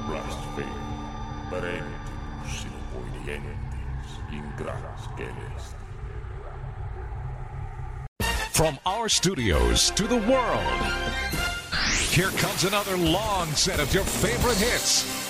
blasfemo, perentus obedientes, ingratus celestis. From our studios to the world, here comes another long set of your favorite hits